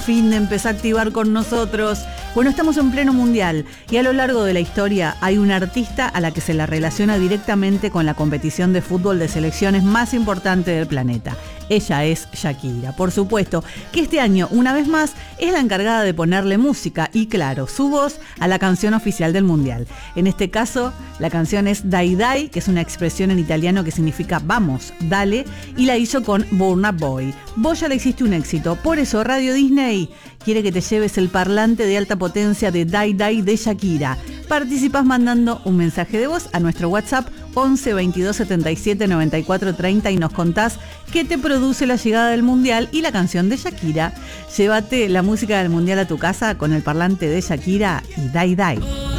fin de empezar a activar con nosotros. Bueno, estamos en pleno mundial y a lo largo de la historia hay una artista a la que se la relaciona directamente con la competición de fútbol de selecciones más importante del planeta. Ella es Shakira. Por supuesto que este año, una vez más, es la encargada de ponerle música y, claro, su voz a la canción oficial del Mundial. En este caso, la canción es Dai Dai, que es una expresión en italiano que significa vamos, dale, y la hizo con Burna Boy. Vos ya le hiciste un éxito, por eso Radio Disney quiere que te lleves el parlante de alta potencia de Dai Dai de Shakira. Participás mandando un mensaje de voz a nuestro WhatsApp 11 22 77 94 30 y nos contás qué te produce la llegada del Mundial y la canción de Shakira. Llévate la música del Mundial a tu casa con el parlante de Shakira y Dai Dai.